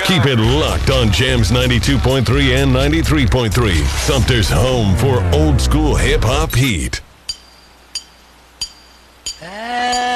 Keep it locked on Jams 92.3 and 93.3. Sumter's home for old school hip hop heat.